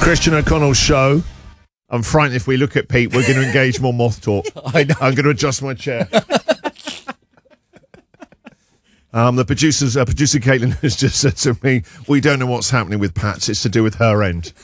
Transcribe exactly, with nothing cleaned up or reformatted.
Christian O'Connell's show. I'm frightened if we look at Pete, we're going to engage more moth talk. I know. I'm going to adjust my chair. um, the producers, uh, producer Caitlin has just said to me, we don't know what's happening with Pats. It's to do with her end.